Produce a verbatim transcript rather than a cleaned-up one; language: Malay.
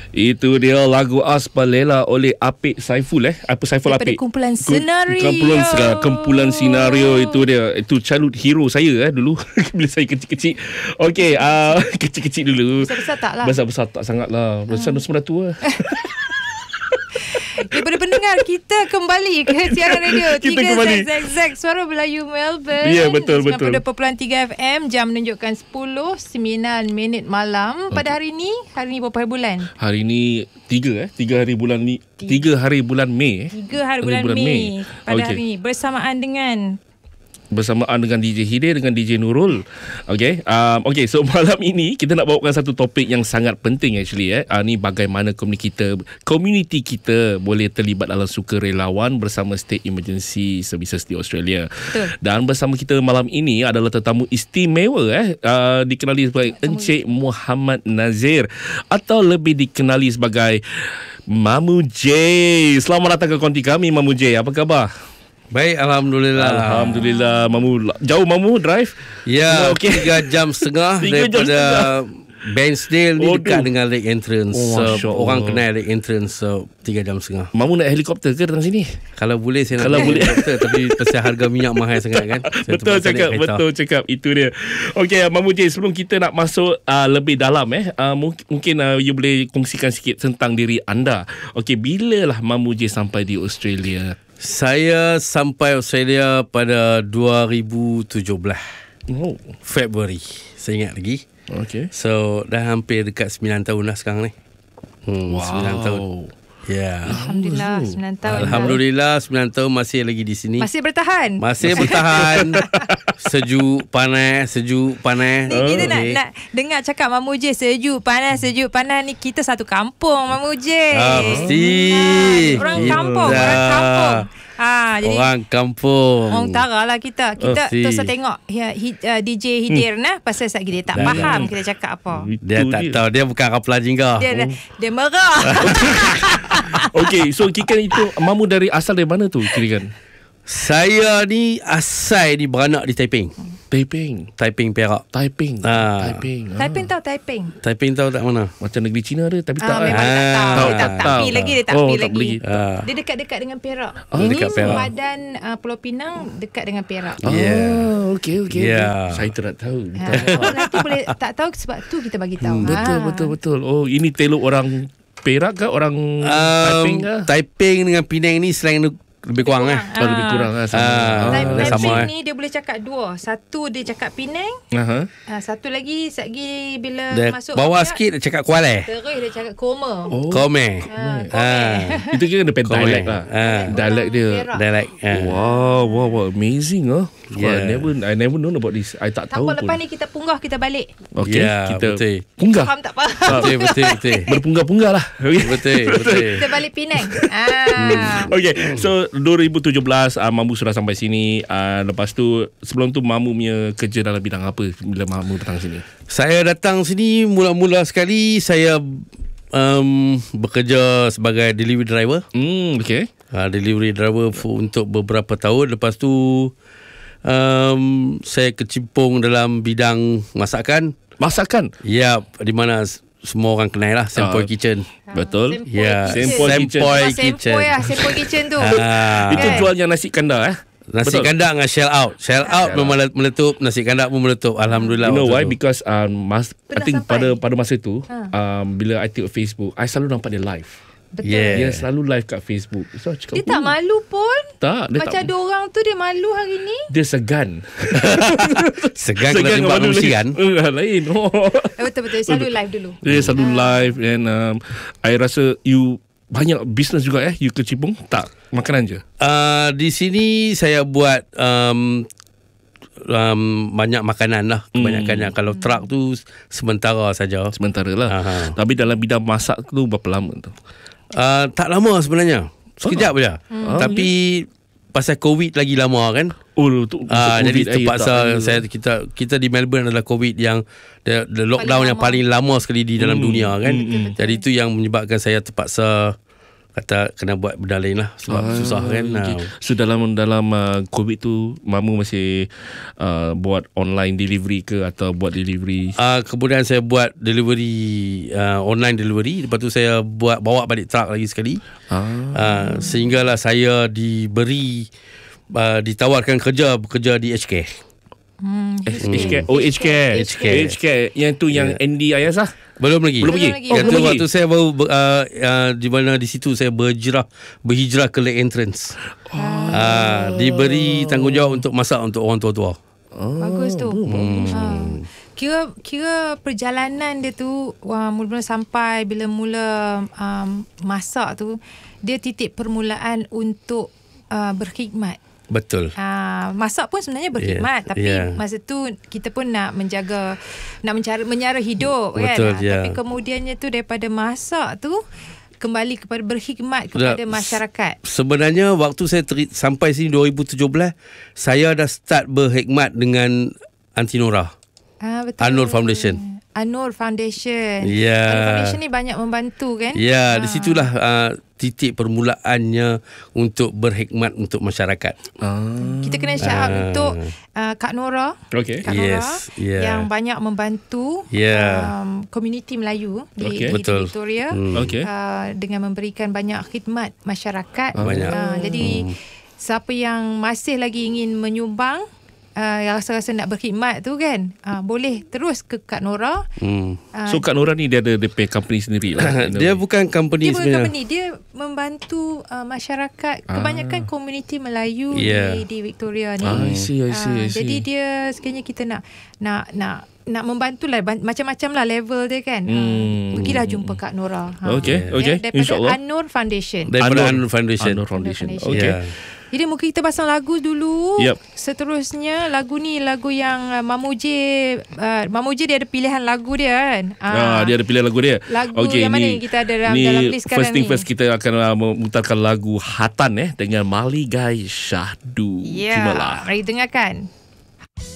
Itu dia lagu Aspalela oleh Apik Saiful eh. Apa Saiful Daripada Apik? kumpulan senario. Kumpulan, kumpulan senario itu dia. Itu childhood hero saya eh dulu bila saya kecil-kecil. Okey, uh, kecil-kecil dulu. Besar-besar tak lah. Besar-besar tak sangat lah. Besar hmm. sembilan tua. Daripada pendengar, kita kembali ke siaran radio Kita tiga kembali. Z Z Z Suara Melayu Melbourne. Ya, betul, betul. sembilan puluh dua perpuluhan tiga F M. Jam menunjukkan sepuluh sembilan minit malam. Pada hari ni, hari ni berapa hari bulan? Hari ni tiga eh. Tiga hari bulan ni. Tiga hari bulan Mei eh. Tiga hari bulan, bulan Mei. Pada okay. hari ni bersamaan dengan bersamaan dengan D J Hidir dengan D J Nurul. Okay, um, okay. So malam ini kita nak bawakan satu topik yang sangat penting actually. Eh, uh, ni bagaimana komuniti kita, komuniti kita boleh terlibat dalam sukarelawan bersama State Emergency Services di Australia. Betul. Dan bersama kita malam ini adalah tetamu istimewa eh, uh, dikenali sebagai Encik Muhammad Nazir atau lebih dikenali sebagai Mamu J. Selamat datang ke konti kami, Mamu J. Apa khabar? Baik, Alhamdulillah. Alhamdulillah. Mamu, jauh Mamu drive? Ya, okay. Tiga jam setengah daripada Bairnsdale ni oh, dekat dengan Lake Entrance. Oh, so, orang kenal Lake Entrance, so tiga jam setengah. Mamu nak helikopter ke datang sini? Kalau boleh saya Kalau nak boleh. helikopter, tapi pasal harga minyak mahal sangat kan. Betul cakap, betul cakap. Itu dia. Okey, Mamu J, sebelum kita nak masuk uh, lebih dalam eh, uh, mungkin, mungkin uh, you boleh kongsikan sikit tentang diri anda. Okey, bila lah Mamu J sampai di Australia? Saya sampai Australia pada dua ribu tujuh belas. Oh. Februari. Saya ingat lagi. Okay. So dah hampir dekat sembilan tahun dah sekarang ni. Hmm, wow. sembilan tahun. Ya. Yeah. Alhamdulillah sembilan tahun. Alhamdulillah sembilan tahun masih lagi di sini. Masih bertahan. Masih bertahan. Sejuk, panas, sejuk, panas. Ni kita nak, nak dengar cakap Mamu J sejuk, panas, sejuk, panas ni kita satu kampung Mamu J. Ah, mesti. Ha, orang kampung, orang kampung. Ha, jadi orang kampung. Orang Tara lah kita. Kita oh, terus tertengok ya, hi, uh, D J Hidir hmm. nah pasal satgi dia tak dah, faham dah. Kita cakap apa. Dia Itu tak dia. tahu, dia bukan kapal jingga. Dia oh. dia merah. Okey, so kira itu Mamu dari asal dari mana tu kira kan? Saya ni asal ni beranak di Taiping. Taiping. Taiping, Perak. Taiping. Ha. Taiping. Taiping tahu Taiping. Taiping tahu tak mana? Macam negeri Cina dia tapi ah, tak. Memang Ah. tak tahu. tahu Tak, tak tak tahu. pi lagi dia tak oh, pi tak lagi. lagi. Ah. Dia dekat-dekat dengan Perak. Oh, dekat Perak. Badan uh, Pulau Pinang dekat dengan Perak. Oh, yeah. okey okey. Yeah. Saya tak tahu. Ha. Oh, nanti boleh tak tahu sebab tu kita bagi tahu. Hmm, betul ha. betul betul. Oh, ini teluk orang Perak ke orang um, Taiping ke? Taiping dengan Penang ni selain lebih kurang eh. Oh, lebih kurang lah sama. Ah, Taiping dah sama, eh. ni dia boleh cakap dua. Satu dia cakap Penang. Aha. Uh, satu lagi sagi bila Dia masuk bawah Perak, sikit dia cakap Kuala. terus dia cakap Koma. Oh. Kome. Ha, Ah. Itu kira depan Kome. dialek lah. Ah. Dialek dia. Perak. Dialect. Ah. Wow, wow, wow, amazing ah. Yeah. I never I never known about this. I tak Tak tahu apa, pun. lepas ni kita punggah, kita balik. Okey, Ya, kita betul. punggah. Faham tak faham? Betul betul betul. Berpunggah-punggah lah. Okay. Betul betul. Kita balik Penang. Ah. Okay, so dua ribu tujuh belas uh, Mamu sudah sampai sini. uh, Lepas tu, sebelum tu Mamu punya kerja dalam bidang apa bila Mamu datang sini? Saya datang sini mula-mula sekali saya um, bekerja sebagai delivery driver. Hmm, okay. Uh, delivery driver for, untuk beberapa tahun. Lepas tu um, saya kecimpung dalam bidang masakan. Masakan? Ya, di mana semua orang kenal lah Sempoi Ah. Kitchen. Betul. Sempoi Ya, Kitchen. Sempoi Kitchen. Sempoi Ah, Kitchen. Sempoi lah, Sempoi Kitchen tu. Ah. Itu Kan? jualnya nasi kandar eh? Nasi Betul. kandar dengan shell out. Shell out Shell memang meletup, nasi kandar pun meletup. Alhamdulillah. You know waktu why? tu. Because um, mas, I Pernah think sampai? pada pada masa tu Ha. um, bila I tengok Facebook, I selalu nampak dia live. Betul. Yeah. Dia selalu live kat Facebook. So, I cakap, Dia tak "Hmm, malu pun. Tak, dia Macam tak. ada orang tu dia malu hari ni. Dia segan. Segan kena tembak malu manusia kan? Uh, lain. Oh. Betul-betul. Selalu live dulu. Dia selalu live and um, I rasa you banyak business juga eh you kecimpung tak makanan je. Uh, di sini saya buat um, um, banyak makanan lah. Kebanyakannya. Kalau truck tu sementara saja. Sementara lah. Aha. Tapi dalam bidang masak tu berapa lama tu? Uh, tak lama sebenarnya. Sekejap Oh. je. Hmm. Tapi pasal COVID lagi lama kan. Oh tu. Ah, jadi terpaksa tak, saya kita kita di Melbourne adalah COVID yang the, the lockdown Paling yang lama. paling lama sekali di dalam Hmm, dunia kan. hmm, hmm. Jadi itu yang menyebabkan saya terpaksa kata kena buat benda lain lah sebab ah, susah kan. Okay. Ah. So dalam dalam uh, COVID tu Mamu masih uh, buat online delivery ke atau buat delivery? Uh, kemudian saya buat delivery uh, online delivery. Lepas tu saya buat bawa balik truck lagi sekali. Ah. Uh, sehinggalah saya diberi uh, ditawarkan kerja bekerja di H K. Hmm, H K. Oh, H K. H K. H K. Yang tu yang Yeah. Andy Ayas lah? Belum lagi. Belum lagi. lagi. Oh, Yang belum tu lagi. waktu saya baru uh, uh, di mana di situ saya berhijrah berhijrah ke Lake Entrance. Oh. Uh, diberi tanggungjawab untuk masak untuk orang tua-tua. Oh, bagus tu. Hmm. Ha. Kira kira perjalanan dia tu wah, mula-mula sampai bila mula um, masak tu dia titik permulaan untuk uh, berkhidmat. Betul. Uh, masak pun sebenarnya berkhidmat, yeah, tapi yeah. masa tu kita pun nak menjaga, nak mencari menyara hidup. Betul, kan. yeah. Tapi kemudiannya tu daripada masak tu kembali kepada berkhidmat kepada Dah, masyarakat. Sebenarnya waktu saya teri, sampai sini dua ribu tujuh belas, saya dah start berkhidmat dengan Aunty Nora. Ah, betul. An-Nur Foundation. An-Nur Foundation. Ya. An-Nur Foundation ni banyak membantu kan? Ya, Ah. di situlah uh, titik permulaannya untuk berkhidmat untuk masyarakat. Ah. Kita kena shout out Ah. untuk uh, Kak Nora. Okay. Kak Nora Yes, yeah. yang banyak membantu Yeah. um, komuniti Melayu di, Okay. di, di Betul. Victoria Hmm. Okay. uh, dengan memberikan banyak khidmat masyarakat. Banyak. Uh, jadi Hmm. siapa yang masih lagi ingin menyumbang, uh, yang rasa-rasa nak berkhidmat tu kan, uh, boleh terus ke Kak Nora. Hmm. Uh, So Kak Nora ni dia ada dia punya company sendiri lah. Dia bukan company dia bukan sebenarnya. company, dia membantu uh, masyarakat, kebanyakan komuniti Melayu Yeah. di, di Victoria ni. Ah, I see, I see, I Ah, see. jadi dia sekiranya kita nak nak nak nak membantulah ban- macam-macam lah level dia kan. Hmm. Hmm. Pergilah jumpa Kak Nora. Ha. Okay, okay. Daripada InsyaAllah. An-Nur Foundation. Daripada An-Nur Foundation. An-Nur Foundation. Foundation. Okay. Ya. Jadi mungkin kita pasang lagu dulu. Yep. Seterusnya lagu ni lagu yang uh, Mamuji uh, Mamuji dia ada pilihan lagu dia kan. Ah, dia ada pilihan lagu dia. Lagu yang mana yang kita ada dalam- ni dalam list sekarang first thing ni? first kita akan uh, memutarkan lagu Hatan eh dengan Maligai Syahdu. Ya. Terimalah. Mari dengarkan.